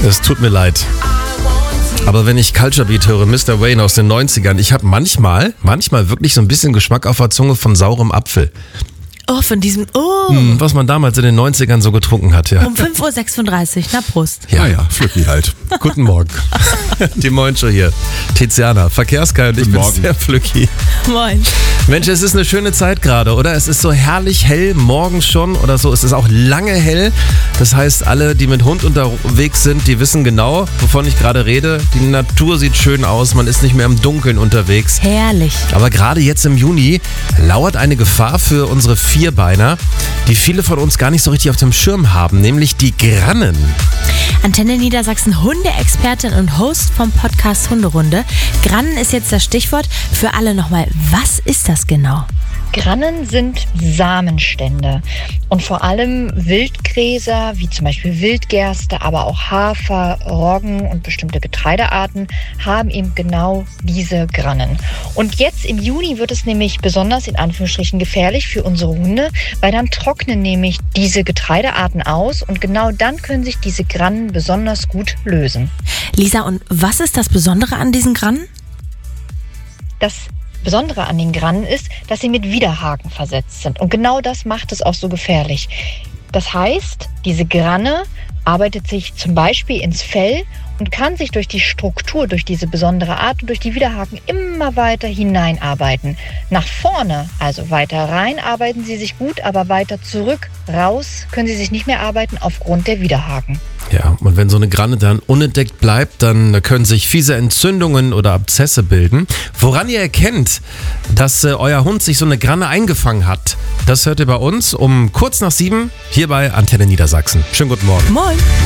Es tut mir leid. Aber wenn ich Culture Beat höre, Mr. Wayne aus den 90ern, ich habe manchmal wirklich so ein bisschen Geschmack auf der Zunge von saurem Apfel. Oh, von diesem, Was man damals in den 90ern so getrunken hat, ja. Um 5.36 Uhr, na Prost. Ja, Flücki halt. Guten Morgen. Die Moin-Show hier. Tiziana, Verkehrskai und ich bin sehr Flücki. Moin. Mensch, es ist eine schöne Zeit gerade, oder? Es ist so herrlich hell, morgens schon oder so. Es ist auch lange hell. Das heißt, alle, die mit Hund unterwegs sind, die wissen genau, wovon ich gerade rede. Die Natur sieht schön aus, man ist nicht mehr im Dunkeln unterwegs. Herrlich. Aber gerade jetzt im Juni lauert eine Gefahr für unsere Vierbeiner, die viele von uns gar nicht so richtig auf dem Schirm haben, nämlich die Grannen. Antenne Niedersachsen, Hundeexpertin und Host vom Podcast Hunderunde. Grannen ist jetzt das Stichwort. Für alle nochmal, was ist das genau? Grannen sind Samenstände und vor allem Wildgräser, wie zum Beispiel Wildgerste, aber auch Hafer, Roggen und bestimmte Getreidearten haben eben genau diese Grannen. Und jetzt im Juni wird es nämlich besonders in Anführungsstrichen gefährlich für unsere Hunde, weil dann trocknen nämlich diese Getreidearten aus und genau dann können sich diese Grannen besonders gut lösen. Lisa, und was ist das Besondere an diesen Grannen? Das Besondere an den Grannen ist, dass sie mit Widerhaken versetzt sind. Und genau das macht es auch so gefährlich. Das heißt, diese Granne arbeitet sich zum Beispiel ins Fell und kann sich durch die Struktur, durch diese besondere Art und durch die Widerhaken immer weiter hineinarbeiten. Nach vorne, also weiter rein, arbeiten sie sich gut, aber weiter zurück, raus, können sie sich nicht mehr arbeiten aufgrund der Widerhaken. Ja, und wenn so eine Granne dann unentdeckt bleibt, dann können sich fiese Entzündungen oder Abszesse bilden. Woran ihr erkennt, dass euer Hund sich so eine Granne eingefangen hat, das hört ihr bei uns um kurz nach 7 hier bei Antenne Niedersachsen. Schönen guten Morgen. Moin.